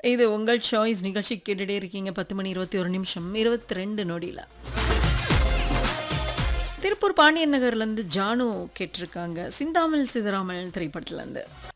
இது உங்கள் சாய்ஸ் நிகழ்ச்சி கேட்டுட்டே இருக்கீங்க. 10 மணி 21 நிமிஷம் 22 நொடியில. திருப்பூர் பாண்டியன் நகர்லேருந்து ஜானு கேட்டிருக்காங்க. சிந்தாமல் சிதறாமல் திரைப்படத்துலேருந்து.